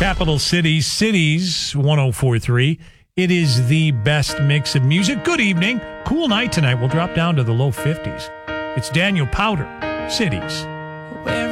Capital Cities 1043. It is the best mix of music. Good evening. Cool night tonight. We'll drop down to the low 50s. It's Daniel Powter, Cities.